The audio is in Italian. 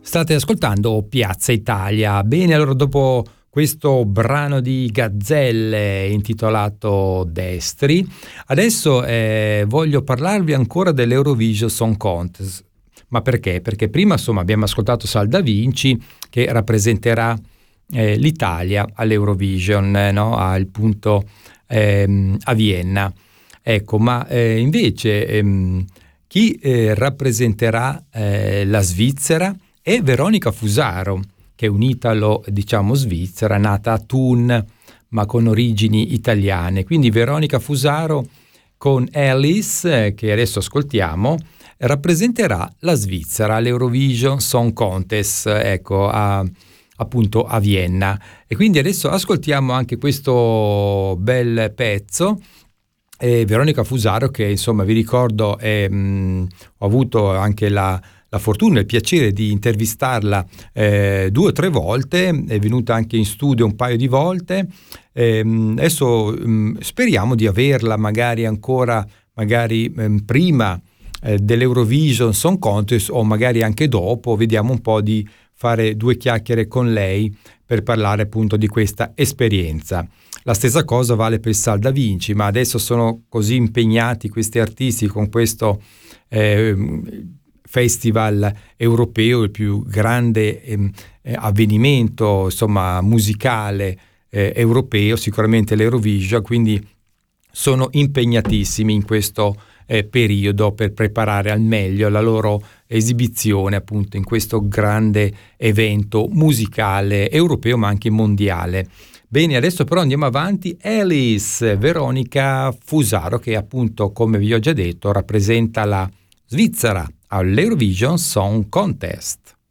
State ascoltando Piazza Italia. Bene, allora dopo questo brano di Gazzelle intitolato Destri, adesso voglio parlarvi ancora dell'Eurovision Song Contest. Ma perché? Perché prima insomma abbiamo ascoltato Sal Da Vinci che rappresenterà l'Italia all'Eurovision, no? Al punto a Vienna. Ecco, ma invece chi rappresenterà la Svizzera è Veronica Fusaro, che è un italo-svizzera, nata a Thun, ma con origini italiane. Quindi Veronica Fusaro con Alice, che adesso ascoltiamo, rappresenterà la Svizzera all'Eurovision Song Contest, ecco, appunto a Vienna. E quindi adesso ascoltiamo anche questo bel pezzo. Veronica Fusaro, che insomma vi ricordo, ho avuto anche la fortuna e il piacere di intervistarla 2 o 3 volte, è venuta anche in studio un paio di volte. Adesso speriamo di averla magari ancora, prima dell'Eurovision Song Contest o magari anche dopo, vediamo un po' di fare 2 chiacchiere con lei per parlare appunto di questa esperienza. La stessa cosa vale per Sal Da Vinci, ma adesso sono così impegnati questi artisti con questo festival europeo, il più grande avvenimento insomma musicale europeo, sicuramente l'Eurovision, quindi sono impegnatissimi in questo periodo per preparare al meglio la loro esibizione appunto in questo grande evento musicale europeo ma anche mondiale. Bene, adesso però andiamo avanti. Alice, Veronica Fusaro, che appunto, come vi ho già detto, rappresenta la Svizzera all'Eurovision Song Contest.